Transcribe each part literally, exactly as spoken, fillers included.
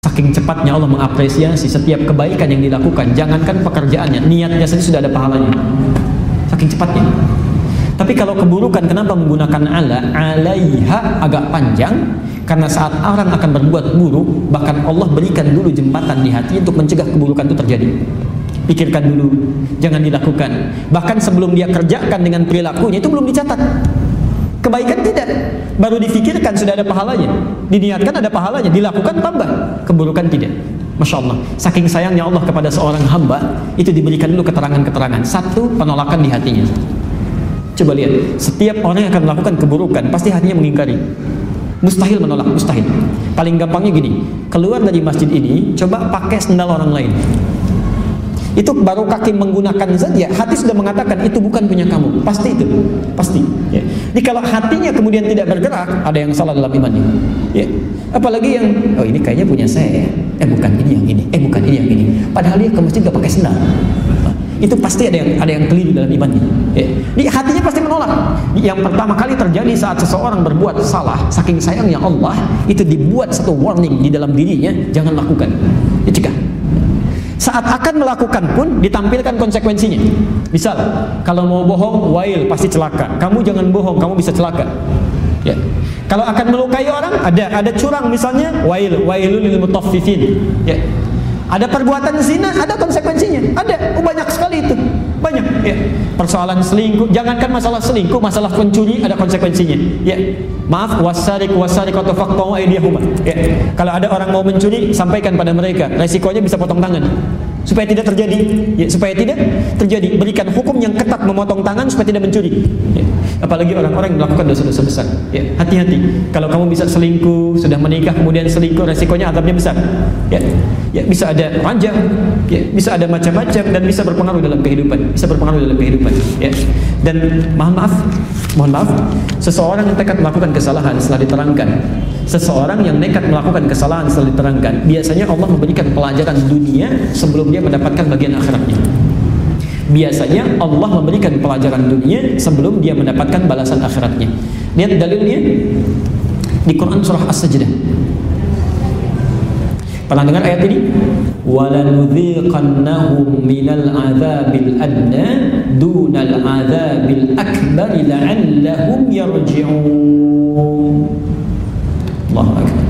Saking cepatnya Allah mengapresiasi setiap kebaikan yang dilakukan. Jangankan pekerjaannya, niatnya saja sudah ada pahalanya. Saking cepatnya. Tapi kalau keburukan, kenapa menggunakan ala? Alaiha agak panjang, karena saat orang akan berbuat buruk, bahkan Allah berikan dulu jembatan di hati untuk mencegah keburukan itu terjadi. Pikirkan dulu, jangan dilakukan. Bahkan sebelum dia kerjakan dengan perilakunya, itu belum dicatat. Kebaikan tidak, baru difikirkan sudah ada pahalanya, diniatkan ada pahalanya, dilakukan tambah, keburukan tidak. Masya Allah, saking sayangnya Allah kepada seorang hamba, itu diberikan dulu keterangan-keterangan. Satu, penolakan di hatinya. Coba lihat, setiap orang yang akan melakukan keburukan pasti hatinya mengingkari. Mustahil menolak, mustahil. Paling gampangnya gini, keluar dari masjid ini, coba pakai sendal orang lain. Itu baru kaki menggunakan saja, hati sudah mengatakan itu bukan punya kamu. Pasti itu, pasti ya. Jadi kalau hatinya kemudian tidak bergerak, ada yang salah dalam imannya ya. Apalagi yang, oh ini kayaknya punya saya, eh bukan ini yang ini, eh bukan ini yang ini, padahal dia ke masjid gak pakai sendal. Nah, itu pasti ada yang ada yang keliru dalam imannya ya. Jadi hatinya pasti menolak. Yang pertama kali terjadi saat seseorang berbuat salah, saking sayangnya Allah, itu dibuat satu warning di dalam dirinya, jangan lakukan, dicegah. Saat akan melakukan pun ditampilkan konsekuensinya. Misal, kalau mau bohong, wail, pasti celaka. Kamu jangan bohong, kamu bisa celaka. Ya. Kalau akan melukai orang, ada ada curang misalnya, wail, wailul lil mutaffifin. Ya. Ada perbuatan zina, ada konsekuensinya. Ada, oh, banyak sekali itu. Banyak, ya. Persoalan selingkuh, jangankan masalah selingkuh, masalah pencuri ada konsekuensinya. Ya. Maaf, wasariq wasariqatu faqta'u aydiyahuma. Ya. Kalau ada orang mau mencuri, sampaikan pada mereka, resikonya bisa potong tangan. Supaya tidak terjadi, ya, supaya tidak terjadi, berikan hukum yang ketat memotong tangan supaya tidak mencuri. Ya. Apalagi orang-orang yang melakukan dosa-dosa besar. Ya, hati-hati. Kalau kamu bisa selingkuh, sudah menikah kemudian selingkuh, resikonya azabnya besar. Ya. Ya, bisa ada ranjang, ya, bisa ada macam-macam dan bisa berpengaruh dalam kehidupan, bisa berpengaruh dalam kehidupan. Ya. Dan mohon maaf, mohon maaf, seseorang yang nekat melakukan kesalahan setelah diterangkan, seseorang yang nekat melakukan kesalahan setelah diterangkan, biasanya Allah memberikan pelajaran dunia sebelum dia mendapatkan bagian akhiratnya. Biasanya Allah memberikan pelajaran dunia sebelum dia mendapatkan balasan akhiratnya. Lihat dalilnya di Quran surah As-Sajdah. Pernah dengar ayat ini? وَلَنُذِيقَنَّهُمْ مِنَ الْعَذَابِ الْأَدْنَى دُونَ الْعَذَابِ الْأَكْبَرِ لَعَلَّهُمْ يَرْجِعُونَ. Allahu Akbar.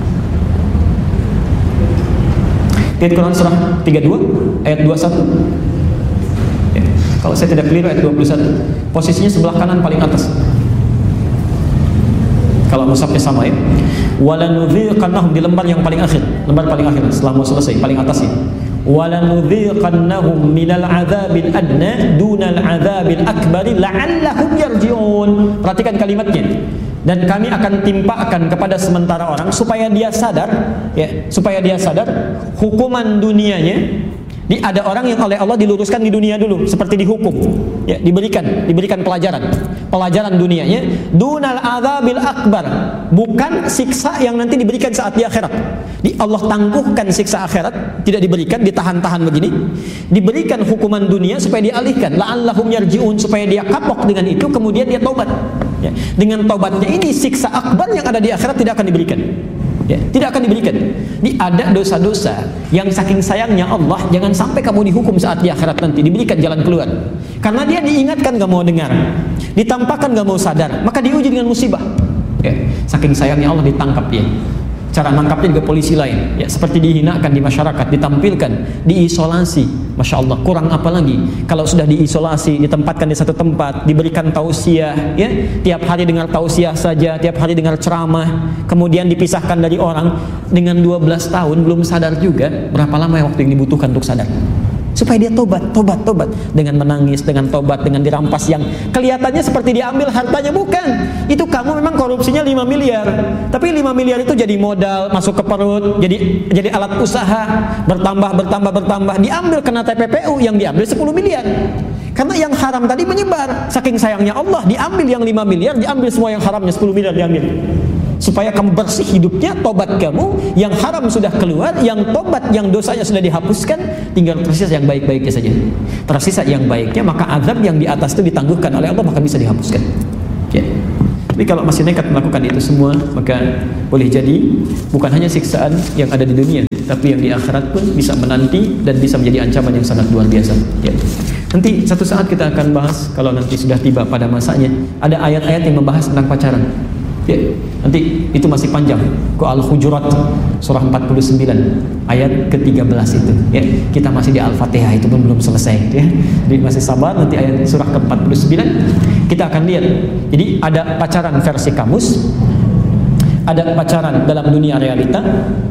Lihat Quran surah tiga puluh dua ayat dua puluh satu. Ya, kalau saya tidak keliru ayat dua puluh satu. Posisinya sebelah kanan paling atas. Kalau mushafnya sama ya. Walanudhiqannahum di lembar yang paling akhir, lembar paling akhir setelah mau selesai, paling atas ya. Walanudhiqannahum minal adzabil adna dunal adzabil akbari la'allahum yarji'un. Perhatikan kalimatnya. Dan kami akan timpakan kepada sementara orang supaya dia sadar ya, supaya dia sadar hukuman dunianya. Di, ada orang yang oleh Allah diluruskan di dunia dulu seperti dihukum ya, diberikan diberikan pelajaran pelajaran dunianya dunal adzabil akbar, bukan siksa yang nanti diberikan saat di akhirat. Di Allah tangguhkan siksa akhirat, tidak diberikan, ditahan-tahan begini, diberikan hukuman dunia supaya dialihkan la'allahum yarji'un, supaya dia kapok dengan itu kemudian dia taubat ya. Dengan taubatnya ini siksa akbar yang ada di akhirat tidak akan diberikan. Ya, tidak akan diberikan. Di ada dosa-dosa yang saking sayangnya Allah, jangan sampai kamu dihukum saat di akhirat nanti, diberikan jalan keluar. Karena dia diingatkan gak mau dengar, ditampakkan gak mau sadar, maka diuji dengan musibah. Ya, saking sayangnya Allah ditangkap dia. Cara nangkapnya juga polisi lain. Ya, seperti dihinakan di masyarakat, ditampilkan, diisolasi. Masya Allah, kurang apa lagi? Kalau sudah diisolasi, ditempatkan di satu tempat, diberikan tausiah, ya, tiap hari dengar tausiah saja, tiap hari dengar ceramah, kemudian dipisahkan dari orang dengan dua belas tahun belum sadar juga berapa lama waktu yang dibutuhkan untuk sadar. Supaya dia tobat, tobat, tobat dengan menangis, dengan tobat, dengan dirampas yang kelihatannya seperti diambil hartanya, bukan. Itu kamu memang korupsinya lima miliar, tapi lima miliar itu jadi modal masuk ke perut, jadi jadi alat usaha, bertambah, bertambah, bertambah, diambil kena T P P U yang diambil sepuluh miliar. Karena yang haram tadi menyebar, saking sayangnya Allah diambil yang lima miliar, diambil semua yang haramnya sepuluh miliar diambil. Supaya kamu bersih hidupnya, tobat kamu, yang haram sudah keluar, yang tobat, yang dosanya sudah dihapuskan, tinggal tersisa yang baik-baiknya saja. Tersisa yang baiknya, maka azab yang di atas itu ditangguhkan oleh Allah, maka bisa dihapuskan. Ya. Tapi kalau masih nekat melakukan itu semua, maka boleh jadi bukan hanya siksaan yang ada di dunia, tapi yang di akhirat pun bisa menanti dan bisa menjadi ancaman yang sangat luar biasa. Ya. Nanti satu saat kita akan bahas, kalau nanti sudah tiba pada masanya, ada ayat-ayat yang membahas tentang pacaran. Ya, nanti itu masih panjang. Ke Al-Hujurat surah empat puluh sembilan ayat ke tiga belas itu. Ya, kita masih di Al-Fatihah, itu pun belum selesai ya. Jadi masih sabar, nanti ayat surah ke empat puluh sembilan kita akan lihat. Jadi ada pacaran versi kamus, ada pacaran dalam dunia realita,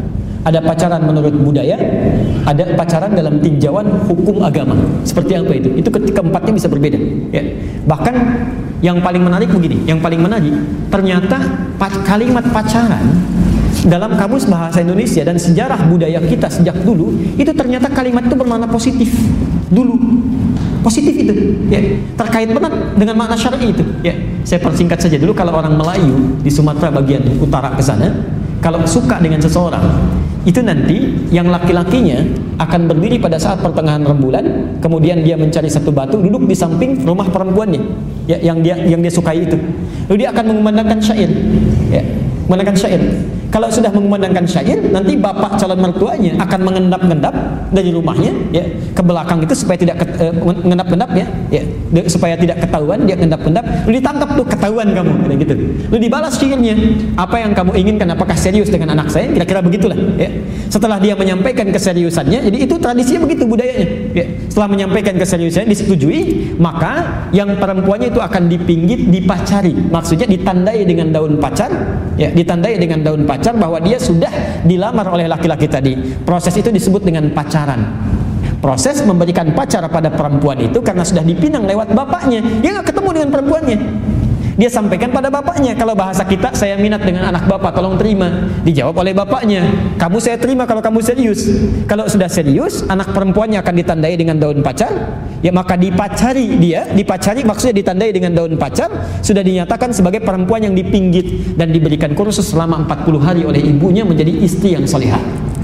ada pacaran menurut budaya, ada pacaran dalam tinjauan hukum agama. Seperti apa itu? Itu ketika empatnya bisa berbeda. Ya. Bahkan yang paling menarik begini, yang paling menarik ternyata kalimat pacaran dalam kamus bahasa Indonesia dan sejarah budaya kita sejak dulu itu ternyata kalimat itu bermakna positif dulu. Positif itu, ya, terkait benar dengan makna syar'i itu. Ya, saya persingkat saja dulu. Kalau orang Melayu di Sumatera bagian utara ke sana, kalau suka dengan seseorang, itu nanti yang laki-lakinya akan berdiri pada saat pertengahan rembulan, kemudian dia mencari satu batu, duduk di samping rumah perempuannya, ya, yang dia yang dia sukai itu. Lalu dia akan mengumandangkan syair, ya, mengumandangkan syair. Kalau sudah mengumandangkan syair, nanti bapak calon mertuanya akan mengendap-endap dari rumahnya, ya, ke belakang itu supaya tidak eh, mengendap-endap, ya, ya, supaya tidak ketahuan dia mengendap-endap. Lalu ditangkap tuh, ketahuan kamu, kayak gitu. Lalu dibalas syairnya, apa yang kamu inginkan, apakah serius dengan anak saya? Kira-kira begitulah. Ya. Setelah dia menyampaikan keseriusannya, jadi itu tradisinya begitu budayanya. Ya. Setelah menyampaikan keseriusannya disetujui, maka yang perempuannya itu akan dipinggit, dipacari. Maksudnya ditandai dengan daun pacar, ya, ditandai dengan daun pacar bahwa dia sudah dilamar oleh laki-laki tadi. Proses itu disebut dengan pacaran. Proses memberikan pacar pada perempuan itu karena sudah dipinang lewat bapaknya. Dia nggak ketemu dengan perempuannya. Dia sampaikan pada bapaknya. Kalau bahasa kita, saya minat dengan anak bapak, tolong terima. Dijawab oleh bapaknya, kamu saya terima kalau kamu serius. Kalau sudah serius, anak perempuannya akan ditandai dengan daun pacar. Ya, maka dipacari dia, dipacari maksudnya ditandai dengan daun pacar, sudah dinyatakan sebagai perempuan yang dipinggit dan diberikan kursus selama empat puluh hari oleh ibunya menjadi istri yang salihah.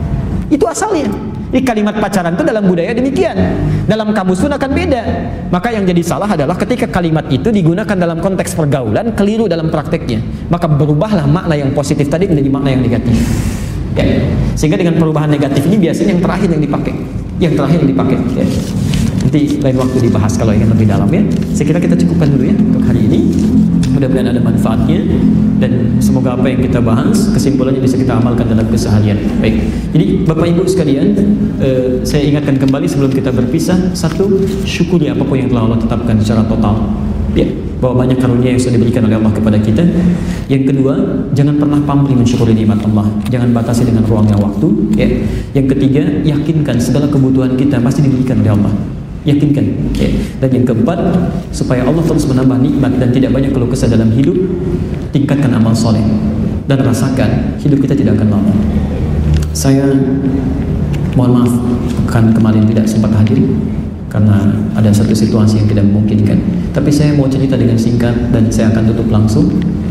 Itu asalnya. Di kalimat pacaran itu dalam budaya demikian. Dalam kamus pun akan beda. Maka yang jadi salah adalah ketika kalimat itu digunakan dalam konteks pergaulan, keliru dalam prakteknya. Maka berubahlah makna yang positif tadi menjadi makna yang negatif. Ya. Sehingga dengan perubahan negatif ini biasanya yang terakhir yang dipakai. Yang terakhir yang dipakai. Ya. Nanti lain waktu dibahas kalau ingin lebih dalam, ya. Saya kira kita cukupkan dulu ya untuk hari ini. Mudah-mudahan ada manfaatnya dan semoga apa yang kita bahas kesimpulannya bisa kita amalkan dalam keseharian. Baik. Jadi Bapak Ibu sekalian, eh, saya ingatkan kembali sebelum kita berpisah, satu, syukuri apapun yang telah Allah tetapkan secara total. Ya, bahwa banyak karunia yang sudah diberikan oleh Allah kepada kita. Yang kedua, jangan pernah pamrih mensyukuri nikmat Allah. Jangan batasi dengan ruangnya waktu. Ya. Yang ketiga, yakinkan segala kebutuhan kita pasti diberikan oleh Allah. Yakinkan, ya. Dan yang keempat, supaya Allah terus menambah nikmat dan tidak banyak keluh kesah dalam hidup, tingkatkan amal soleh dan rasakan hidup kita tidak akan lama. Saya mohon maaf kan kemarin tidak sempat hadir karena ada satu situasi yang tidak memungkinkan. Tapi saya mau cerita dengan singkat dan saya akan tutup langsung.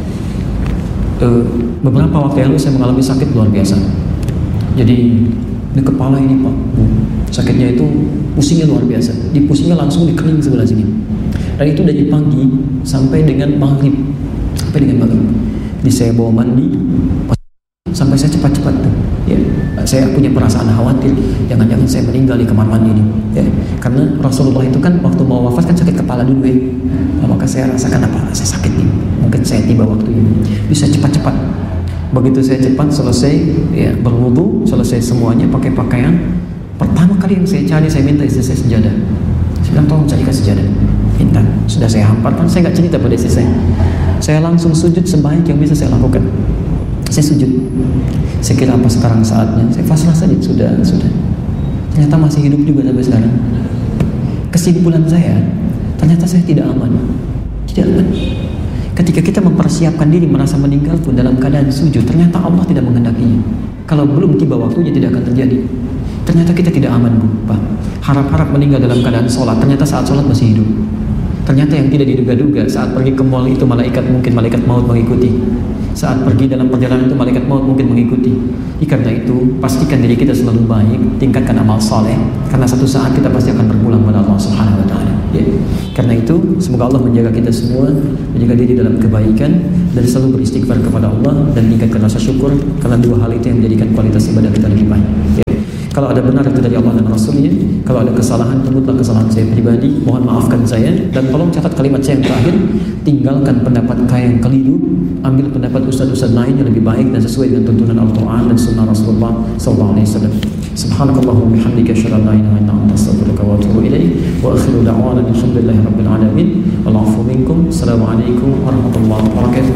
E, beberapa waktu yang lalu saya mengalami sakit luar biasa. Jadi di kepala ini Pak, sakitnya itu pusingnya luar biasa. Di pusingnya langsung di kening sebelah sini. Dan itu dari pagi sampai dengan maghrib, sampai dengan maghrib. Jadi saya bawa mandi, sampai saya cepat-cepat tuh. Ya, saya punya perasaan khawatir, jangan-jangan saya meninggal di kamar mandi ini. Ya, karena Rasulullah itu kan waktu mau wafat kan sakit kepala dulu ya. Nah, maka saya rasakan apa? Saya sakit nih. Mungkin saya tiba waktunya. Bisa cepat-cepat. Begitu saya cepat selesai ya, berwudu, selesai semuanya pakai pakaian, pertama kali yang saya cari, saya minta istri saya sejadah. Saya bilang tolong carikan sejadah. Minta. Sudah saya hamparkan, saya nggak cerita pada istri saya. Saya langsung sujud sebaik yang bisa saya lakukan. Saya sujud. Saya kira apa sekarang saatnya? Saya pasrah saja, sudah, sudah. Ternyata masih hidup juga sampai sekarang. Kesimpulan saya, ternyata saya tidak aman. Tidak aman. Ketika kita mempersiapkan diri merasa meninggal pun dalam keadaan sujud, ternyata Allah tidak menghendakinya. Kalau belum tiba waktunya tidak akan terjadi. Ternyata kita tidak aman, Bu, Pak. Harap-harap meninggal dalam keadaan sholat, ternyata saat sholat masih hidup. Ternyata yang tidak diduga-duga, saat pergi ke mall itu malaikat mungkin malaikat maut mengikuti. Saat pergi dalam perjalanan itu malaikat maut mungkin mengikuti. Karena itu pastikan diri kita selalu baik, tingkatkan amal soleh, karena satu saat kita pasti akan berpulang kepada Allah Subhanahu Wa Taala. Ya. Karena itu semoga Allah menjaga kita semua, menjaga diri dalam kebaikan, dan selalu beristighfar kepada Allah dan tingkatkan rasa syukur, karena dua hal itu yang menjadikan kualitas ibadah kita lebih baik. Ya. Kalau ada benar itu dari Allah dan Rasulnya, kalau ada kesalahan, tunggulah kesalahan saya pribadi, mohon maafkan saya, dan tolong catat kalimat saya yang terakhir, tinggalkan pendapat kaya yang keliru, ambil pendapat ustaz-ustaz lain yang lebih baik dan sesuai dengan tuntunan Al-Quran dan sunnah Rasulullah sallallahu alaihi wasallam. Subhanakallahumma bihamdika asyhadu an la ilaha illa anta astaghfiruka wa atubu ilaik, wa akhiru da'wana alhamdulillahi rabbil alamin, wal 'afwu minkum. Assalamualaikum warahmatullahi wabarakatuh.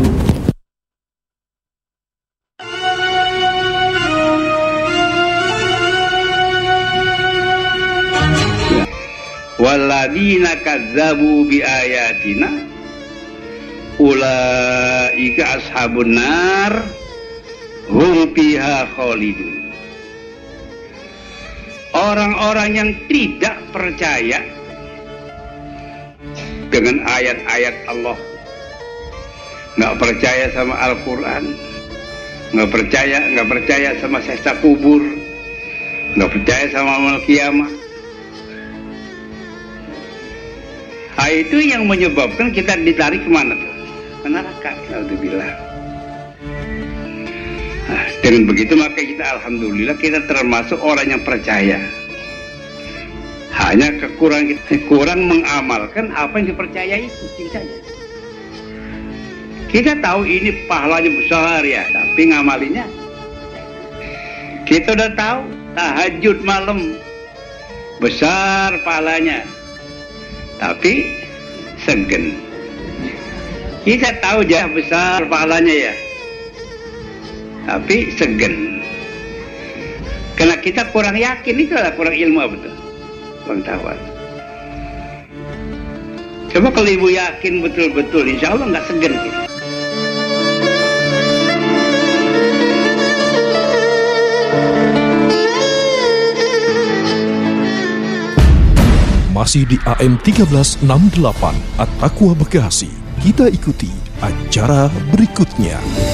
Walladzina kadzabu biayatina ulaika ashabun nar hum fiha khalidun. Orang-orang yang tidak percaya dengan ayat-ayat Allah, nggak percaya sama Al-Quran, nggak percaya nggak percaya sama siksa kubur, nggak percaya sama amal kiamat. Nah, itu yang menyebabkan kita ditarik kemana tuh? Ke neraka. Alhamdulillah. Nah, dengan begitu maka kita alhamdulillah kita termasuk orang yang percaya. Hanya kekurangan kita kurang mengamalkan apa yang dipercayai itu saja. Kita tahu ini pahalanya besar ya, tapi ngamalinya. Kita udah tahu tahajud malam besar pahalanya, tapi segen. Kita tahu jah besar pahalanya ya, tapi segen. Karena kita kurang yakin, itu adalah kurang ilmu apa betul, pengetahuan. Coba kalau ibu yakin betul-betul, insya Allah nggak segen kita. Masih di A M seribu tiga ratus enam puluh delapan At-Taqwa Bekasi. Kita ikuti acara berikutnya.